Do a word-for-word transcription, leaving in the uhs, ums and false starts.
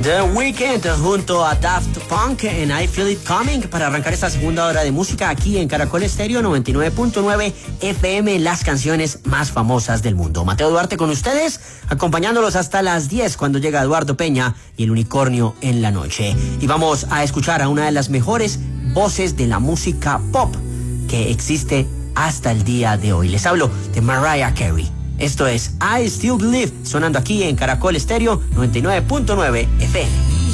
The Weeknd junto a Daft Punk en I Feel It Coming para arrancar esta segunda hora de música aquí en Caracol Estéreo noventa y nueve punto nueve F M, las canciones más famosas del mundo. Mateo Duarte con ustedes, acompañándolos hasta las diez cuando llega Eduardo Peña y el Unicornio en la noche. Y vamos a escuchar a una de las mejores voces de la música pop que existe hasta el día de hoy. Les hablo de Mariah Carey. Esto es I Still Believe, sonando aquí en Caracol Estéreo noventa y nueve punto nueve F M.